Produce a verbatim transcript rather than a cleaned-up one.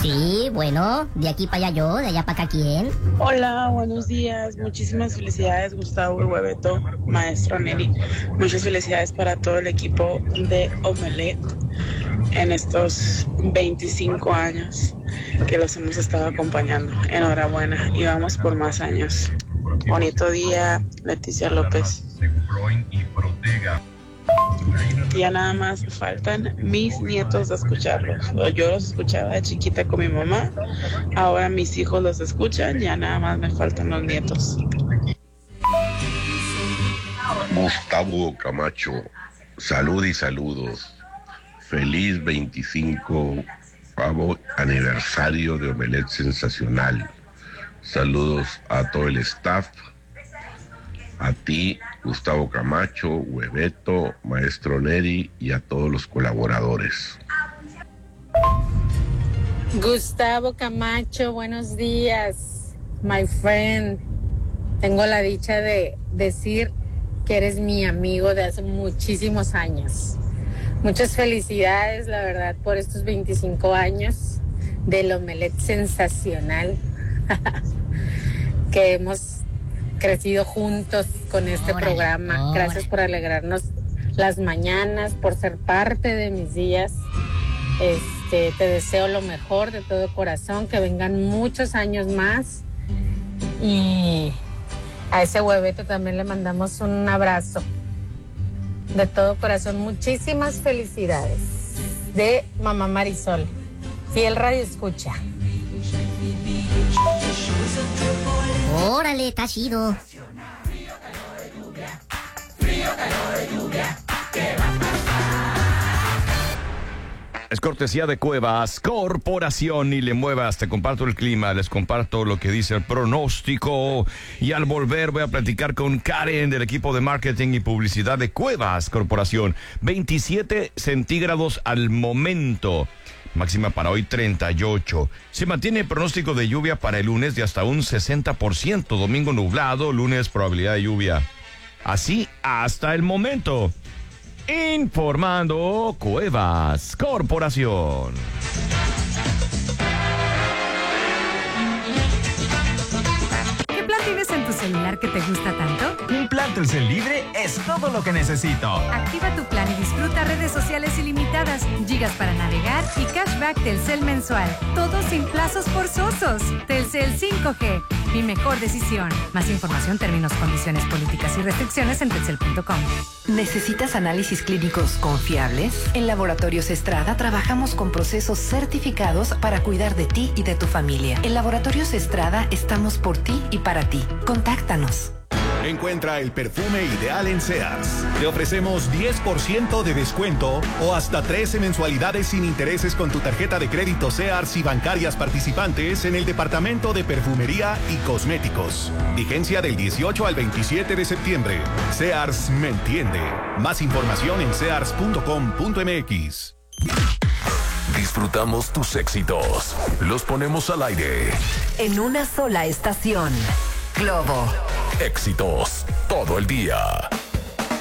Sí, bueno, de aquí para allá yo, de allá para acá quién. Hola, buenos días. Muchísimas felicidades, Gustavo y Hueveto, maestro Nelly. Muchas felicidades para todo el equipo de Omelette en estos veinticinco años que los hemos estado acompañando. Enhorabuena y vamos por más años. Bonito día, Leticia López. Ya nada más faltan mis nietos de escucharlos. Yo los escuchaba de chiquita con mi mamá, ahora mis hijos los escuchan, ya nada más me faltan los nietos. Gustavo Camacho, salud y saludos. Feliz veinticinco aniversario de Omelette Sensacional. Saludos a todo el staff, a ti, Gustavo Camacho, Hueveto, Maestro Neri y a todos los colaboradores. Gustavo Camacho, buenos días, my friend. Tengo la dicha de decir que eres mi amigo de hace muchísimos años. Muchas felicidades, la verdad, por estos veinticinco años del Omelette Sensacional que hemos crecido juntos con este Órale, programa. órale. Gracias por alegrarnos las mañanas, por ser parte de mis días. Este, te deseo lo mejor de todo corazón, que vengan muchos años más. Y a ese Hueveto también le mandamos un abrazo de todo corazón. Muchísimas felicidades de Mamá Marisol, fiel radio escucha. Órale, está chido. Es cortesía de Cuevas Corporación y Le Muevas. Te comparto el clima, les comparto lo que dice el pronóstico. Y al volver voy a platicar con Karen del equipo de marketing y publicidad de Cuevas Corporación. veintisiete centígrados al momento. Máxima para hoy treinta y ocho. Se mantiene el pronóstico de lluvia para el lunes de hasta un sesenta por ciento. Domingo nublado, lunes probabilidad de lluvia. Así hasta el momento. Informando Cuevas Corporación. ¿Qué plan tienes en tu celular que te gusta tanto? Un plan Telcel libre es todo lo que necesito. Activa tu plan y disfruta redes sociales ilimitadas, gigas para navegar y cashback Telcel mensual. Todo sin plazos forzosos. Telcel cinco G, mi mejor decisión. Más información, términos, condiciones, políticas y restricciones en telcel punto com. ¿Necesitas análisis clínicos confiables? En Laboratorios Estrada trabajamos con procesos certificados para cuidar de ti y de tu familia. En Laboratorios Estrada estamos por ti y para ti. Contáctanos. Encuentra el perfume ideal en Sears. Te ofrecemos diez por ciento de descuento o hasta trece mensualidades sin intereses con tu tarjeta de crédito Sears y bancarias participantes en el departamento de perfumería y cosméticos. Vigencia del dieciocho al veintisiete de septiembre. Sears me entiende. Más información en sears punto com punto m x. Disfrutamos tus éxitos. Los ponemos al aire. En una sola estación. Globo. Éxitos todo el día.